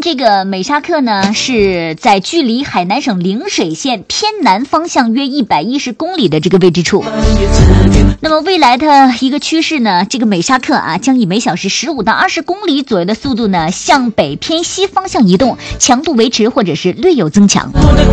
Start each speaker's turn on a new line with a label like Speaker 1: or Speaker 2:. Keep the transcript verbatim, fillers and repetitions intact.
Speaker 1: 这个美沙克呢是在距离海南省陵水县偏南方向约一百一十公里的这个位置处。那么未来的一个趋势呢，这个美沙克啊将以每小时十五到二十公里左右的速度呢向北偏西方向移动，强度维持或者是略有增强。